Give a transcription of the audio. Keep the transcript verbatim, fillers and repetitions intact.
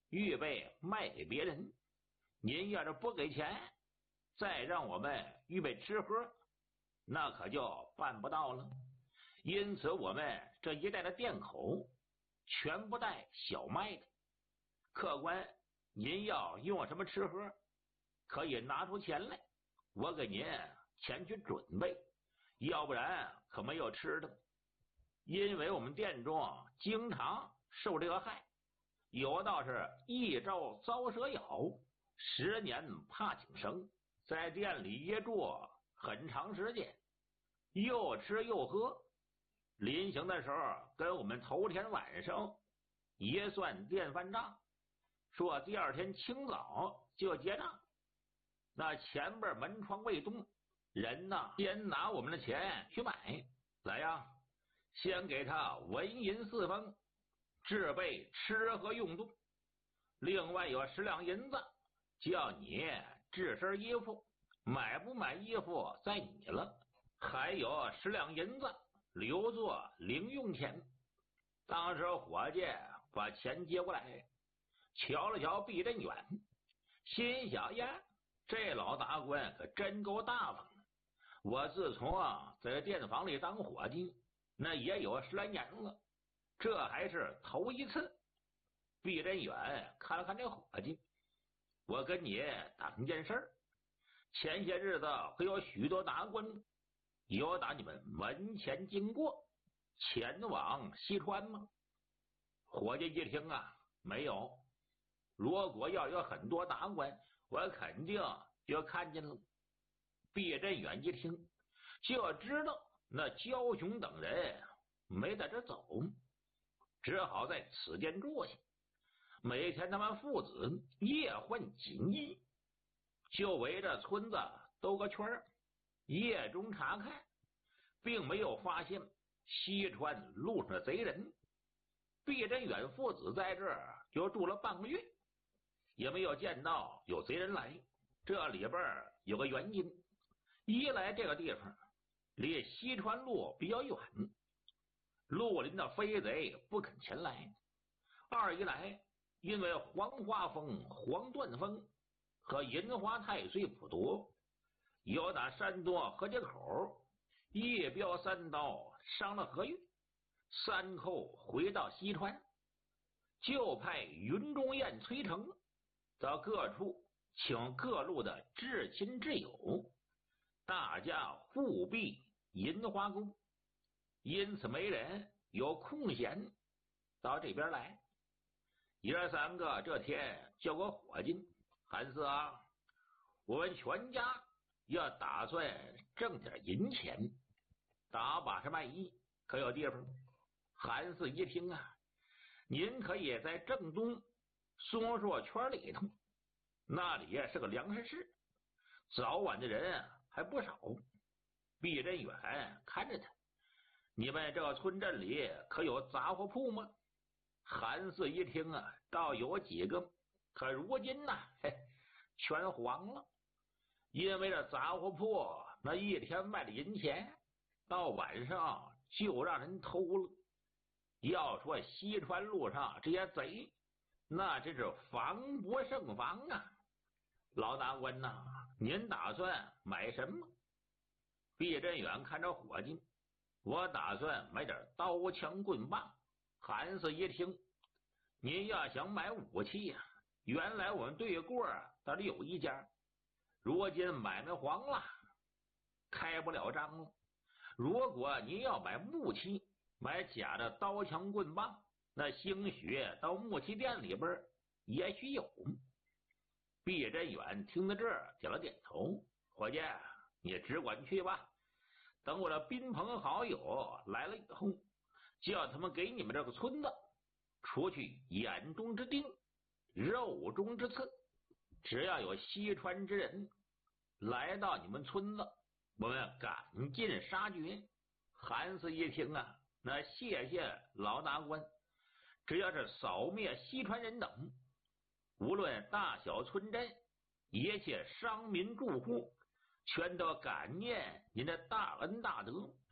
预备卖给别人。您要是不给钱，再让我们预备吃喝，那可就办不到了。因此我们这一带的店口全不带小卖的。客官，您要用什么吃喝，可以拿出钱来，我给您前去准备，要不然可没有吃的。因为我们店中经常受这个害，有道是一朝遭蛇咬，十年怕井绳，在店里一住很长时间，又吃又喝，临行的时候跟我们头天晚上也算店饭账，说第二天清早就结账。那前边门窗未动，人呢先拿我们的钱去买来呀，先给他纹银四方，置备吃喝用度。另外有十两银子，叫你制身衣服，买不买衣服在你了。还有十两银子留作零用钱。当时伙计把钱接过来，瞧了瞧毕振远，心想呀，这老大官可真够大方的。我自从啊在店房里当伙计，那也有十来年了，这还是头一次。毕振远看了看这伙计，我跟你打听件事儿，前些日子会有许多达官有打你们门前经过，前往西川吗？伙计一听啊，没有。如果要有很多达官，我肯定就看见了。毕振远一听，就知道那焦雄等人没在这走，只好在此间住下。每天他们父子夜换锦衣，就围着村子兜个圈儿，夜中查看，并没有发现西川路上的贼人。毕振远父子在这儿就住了半个月，也没有见到有贼人来。这里边有个原因，一来这个地方离西川路比较远，绿林的飞贼不肯前来；二一来，因为黄花峰、黄段峰和银花太岁普夺，有打山多河街口一镖三刀伤了何玉，三寇回到西川，就派云中雁崔成到各处请各路的至亲挚友，大家互庇银花宫。因此没人有空闲到这边来。爷儿三个这天叫个伙计，韩四啊，我们全家要打算挣点银钱，打把式卖艺，可有地方？韩四一听啊，您可以在正东松树圈里头，那里是个粮食市，早晚的人还不少。毕振远看着他，你们这个村镇里可有杂货铺吗？韩四一听啊，倒有几个，可如今呢、啊，嘿，全黄了。因为这杂货铺那一天卖的银钱，到晚上就让人偷了。要说西川路上这些贼，那真是防不胜防啊！老大官呐，您打算买什么？毕振远看着伙计，我打算买点刀枪棍棒。韩四一听，您要想买武器呀、啊，原来我们对过那里有一家，如今买卖黄了，开不了张了。如果您要买木器，买假的刀枪棍棒，那兴许到木器店里边也许有。毕振远听到这儿点了点头，伙计，你只管去吧，等我的宾朋好友来了以后，叫他们给你们这个村子除去眼中之钉，肉中之刺，只要有西川之人来到你们村子，我们赶尽杀绝。韩四一听啊，那谢谢老大官，只要是扫灭西川人等，无论大小村镇，一切商民住户，全都感念您的大恩大德。